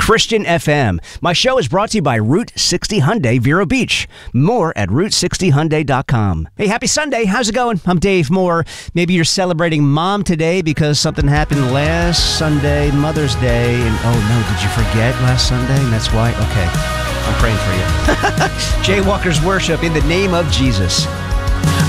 Christian FM. My show is brought to you by Route 60 Hyundai, Vero Beach. More at Route60Hyundai.com. Hey, happy Sunday. How's it going? I'm Dave Moore. Maybe you're celebrating Mom today because something happened last Sunday, Mother's Day. And oh no, did you forget last Sunday? And that's why? Okay, I'm praying for you. Jay Walker's Worship in the name of Jesus.